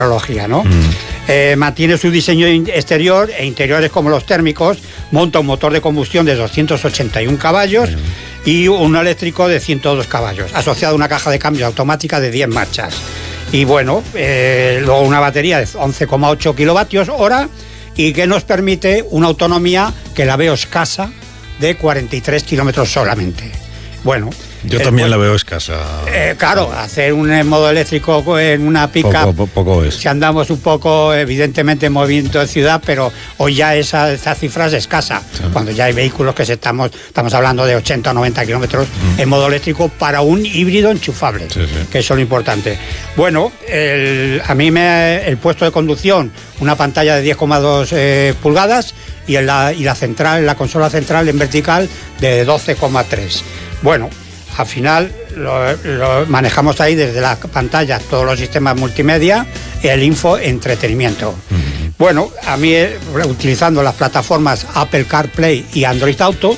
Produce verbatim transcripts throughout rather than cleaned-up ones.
tecnología, ¿no? Mm. Eh, mantiene su diseño exterior e interiores como los térmicos, monta un motor de combustión de doscientos ochenta y uno caballos mm. y un eléctrico de ciento dos caballos, asociado a una caja de cambios automática de diez marchas. Y bueno, eh, luego una batería de once coma ocho kilovatios hora y que nos permite una autonomía que la veo escasa de cuarenta y tres kilómetros solamente. Bueno, yo también pues, la veo escasa. Eh, claro, hacer un modo eléctrico en una pick-up, poco, poco es. Si andamos un poco, evidentemente, en movimiento de ciudad, pero hoy ya esa, esa cifra es escasa. Sí. Cuando ya hay vehículos que se estamos, estamos hablando de ochenta o noventa kilómetros mm. en modo eléctrico para un híbrido enchufable, sí, sí. que eso es lo importante. Bueno, el, a mí me el puesto de conducción, una pantalla de diez coma dos eh, pulgadas y, en la, y la central, la consola central en vertical de doce coma tres. Bueno, al final lo, lo manejamos ahí desde la pantalla todos los sistemas multimedia y el info entretenimiento. Uh-huh. Bueno, a mí utilizando las plataformas Apple CarPlay y Android Auto,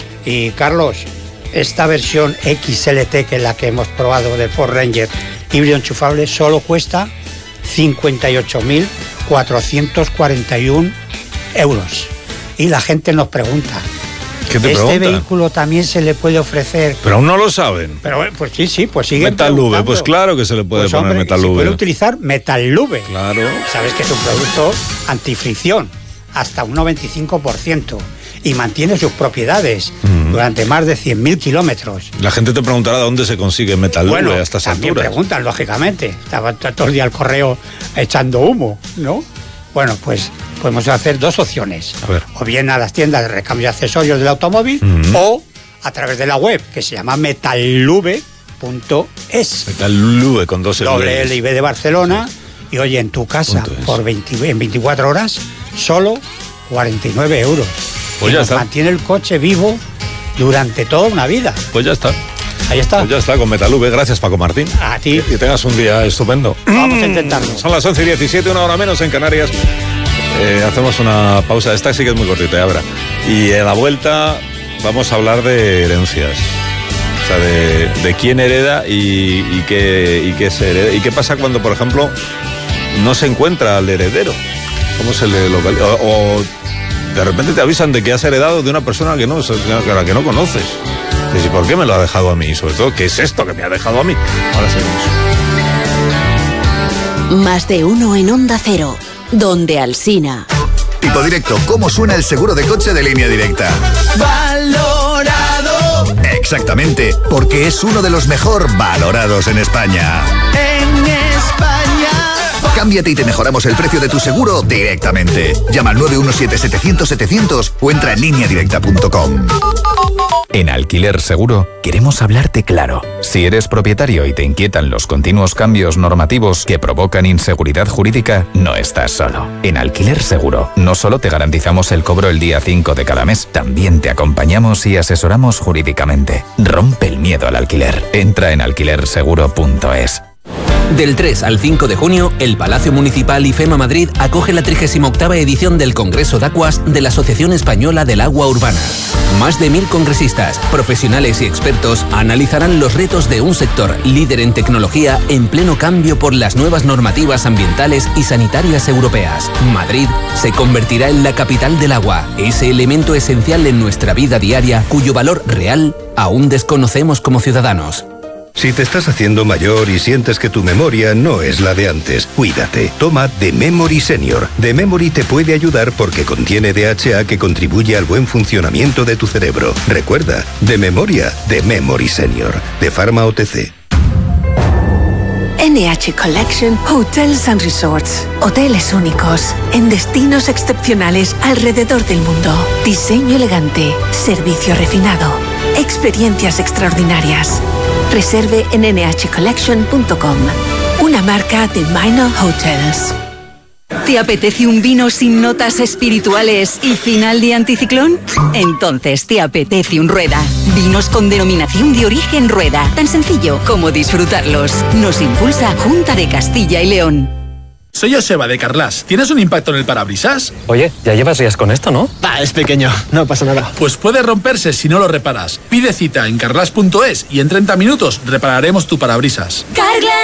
y Carlos, esta versión X L T, que es la que hemos probado del Ford Ranger híbrido enchufable, solo cuesta cincuenta y ocho mil cuatrocientos cuarenta y uno euros. Y la gente nos pregunta, ¿qué te este pregunta? Vehículo también se le puede ofrecer. Pero aún no lo saben. Pero pues sí, sí, pues sigue. Metalube, pues claro que se le puede pues, poner hombre, Metalube. Se puede utilizar Metalube. Claro. Sabes que es un producto antifricción, hasta un noventa y cinco por ciento. Y mantiene sus propiedades mm. durante más de cien mil kilómetros. La gente te preguntará dónde se consigue Metalube bueno, a estas también alturas. Preguntan, lógicamente. Estaba todo el día el correo echando humo, ¿no? Bueno, pues podemos hacer dos opciones. A ver. O bien a las tiendas de recambio de accesorios del automóvil mm-hmm. o a través de la web, que se llama metalube punto es. Metalube con dos Doble L y B de Barcelona. Sí. Y oye, en tu casa, por veinte, en veinticuatro horas, solo cuarenta y nueve euros. Pues y ya nos está. Mantiene el coche vivo durante toda una vida. Pues ya está. Ahí está. Pues ya está, con Metalube. Gracias, Paco Martín. A ti. Que tengas un día estupendo. Vamos a intentarlo. Son las once y diecisiete, una hora menos en Canarias. Eh, hacemos una pausa. Esta sí que es muy cortita, ya verá. Y a la vuelta vamos a hablar de herencias. O sea, de, de quién hereda y, y, qué, y, qué se hereda. Y qué pasa cuando, por ejemplo, no se encuentra al heredero. ¿Cómo se le localiza? O, o de repente te avisan de que has heredado de una persona que no, a la que no conoces. ¿Y por qué me lo ha dejado a mí? Y sobre todo, ¿qué es esto que me ha dejado a mí? Ahora seguimos. Más de uno en Onda Cero, donde Alsina. Tipo directo, ¿cómo suena el seguro de coche de Línea Directa? Valorado. Exactamente, porque es uno de los mejor valorados en España. En España. Cámbiate y te mejoramos el precio de tu seguro directamente. Llama al nueve uno siete, setecientos, setecientos o entra en línea directa punto com. En Alquiler Seguro queremos hablarte claro. Si eres propietario y te inquietan los continuos cambios normativos que provocan inseguridad jurídica, no estás solo. En Alquiler Seguro no solo te garantizamos el cobro el día cinco de cada mes, también te acompañamos y asesoramos jurídicamente. Rompe el miedo al alquiler. Entra en alquiler seguro punto es. Del tres al cinco de junio, el Palacio Municipal IFEMA Madrid acoge la trigésima octava edición del Congreso de Aguas de la Asociación Española del Agua Urbana. Más de mil congresistas, profesionales y expertos analizarán los retos de un sector líder en tecnología en pleno cambio por las nuevas normativas ambientales y sanitarias europeas. Madrid se convertirá en la capital del agua, ese elemento esencial en nuestra vida diaria cuyo valor real aún desconocemos como ciudadanos. Si te estás haciendo mayor y sientes que tu memoria no es la de antes, cuídate. Toma The Memory Senior. The Memory te puede ayudar porque contiene D H A que contribuye al buen funcionamiento de tu cerebro. Recuerda, de memoria, The Memory Senior. De Pharma O T C. N H Collection Hotels and Resorts. Hoteles únicos, en destinos excepcionales alrededor del mundo. Diseño elegante, servicio refinado, experiencias extraordinarias. Reserve en ene hache collection punto com. Una marca de Minor Hotels. ¿Te apetece un vino sin notas espirituales y final de anticiclón? Entonces te apetece un Rueda. Vinos con denominación de origen Rueda. Tan sencillo como disfrutarlos. Nos impulsa Junta de Castilla y León. Soy Joseba de Carglass. ¿Tienes un impacto en el parabrisas? Oye, ya llevas días con esto, ¿no? Ah, es pequeño, no pasa nada. Pues puede romperse si no lo reparas. Pide cita en carglass punto es y en treinta minutos repararemos tu parabrisas. Carglass.